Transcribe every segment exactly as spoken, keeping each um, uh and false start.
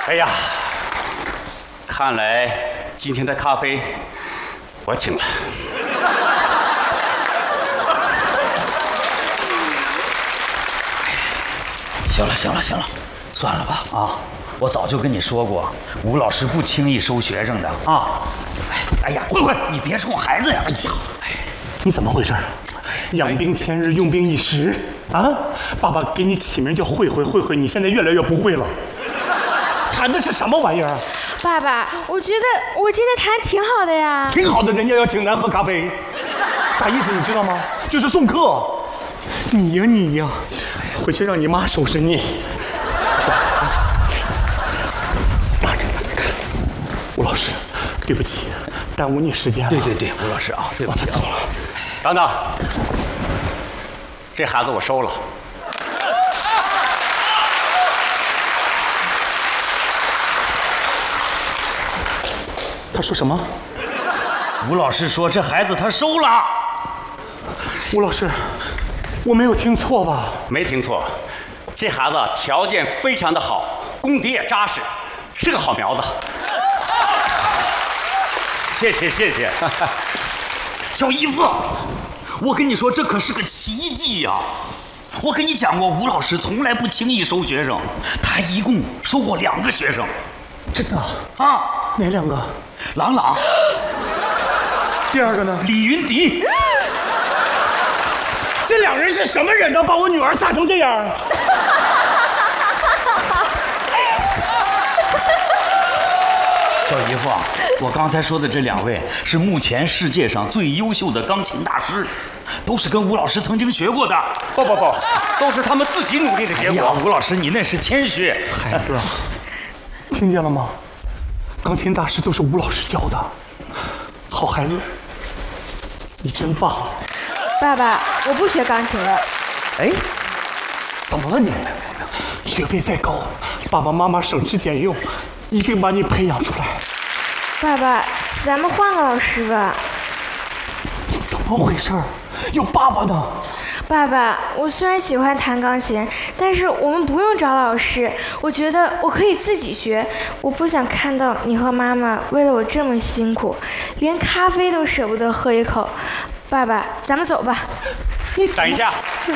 哎呀，看来今天的咖啡我请了。 行了行了行了，算了吧啊！我早就跟你说过，吴老师不轻易收学生的啊！哎哎呀，慧慧，你别冲孩子呀！哎呀， 哎，你怎么回事？养兵千日，用兵一时啊！爸爸给你起名叫慧慧，慧慧，你现在越来越不会了。弹的是什么玩意儿？ 爸爸，我觉得我今天弹挺好的呀。 挺好的，人家要请咱喝咖啡，啥意思你知道吗？就是送客。你呀你呀，回去让你妈收拾你。拿着，吴老师，对不起，耽误你时间了。 对对对，吴老师啊，对不起。 走了。 等等，这孩子我收了。 他说什么？ 吴老师说这孩子他收了。 吴老师，我没有听错吧？ 没听错，这孩子条件非常的好，功底也扎实，是个好苗子。谢谢谢谢。 小姨夫，我跟你说，这可是个奇迹呀！我跟你讲过，吴老师从来不轻易收学生，他一共收过两个学生。 真的啊？ 哪两个？ 朗朗。 第二个呢？ 李云迪。 这两人是什么人呢？把我女儿吓成这样。 小姨夫，我刚才说的这两位是目前世界上最优秀的钢琴大师，都是跟吴老师曾经学过的。 不不不，都是他们自己努力的结果。 哎、吴老师，你那是谦虚。 孩子，听见了吗？钢琴大师都是吴老师教的。好孩子，你真棒。 爸爸，我不学钢琴了。 哎，怎么了你？学费再高，爸爸妈妈省吃俭用，一定把你培养出来。 爸爸，咱们换个老师吧。 你怎么回事？有爸爸呢。 爸爸，我虽然喜欢弹钢琴，但是我们不用找老师，我觉得我可以自己学。我不想看到你和妈妈为了我这么辛苦，连咖啡都舍不得喝一口。爸爸，咱们走吧。 你等一下，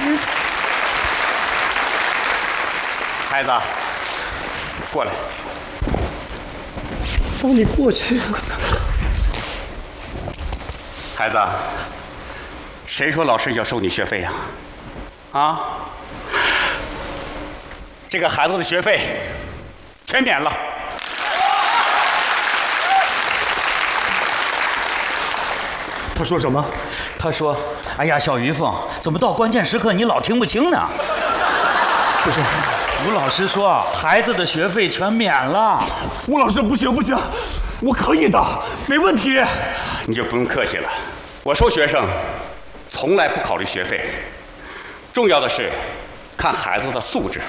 孩子，过来。 让你过去。 孩子，谁说老师要收你学费呀？啊？这个孩子的学费全免了。 他说什么？ 他说：“哎呀，小于凤，怎么到关键时刻你老听不清呢？” 不是， 吴老师说孩子的学费全免了。 吴老师，不行不行，我可以的，没问题。 你就不用客气了，我收学生从来不考虑学费，重要的是看孩子的素质。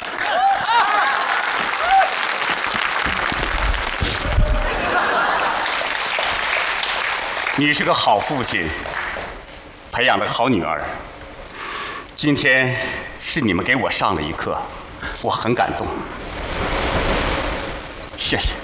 你是个好父亲，培养了个好女儿。今天是你们给我上了一课，我很感动，谢谢。